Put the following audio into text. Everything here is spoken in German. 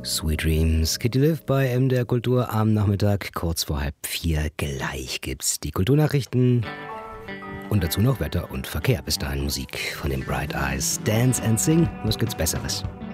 Sweet Dreams, Kitty Live bei MDR Kultur am Nachmittag, kurz vor 3:30. Gleich gibt's die Kulturnachrichten und dazu noch Wetter und Verkehr. Bis dahin Musik von den Bright Eyes. Dance and Sing, was gibt's Besseres?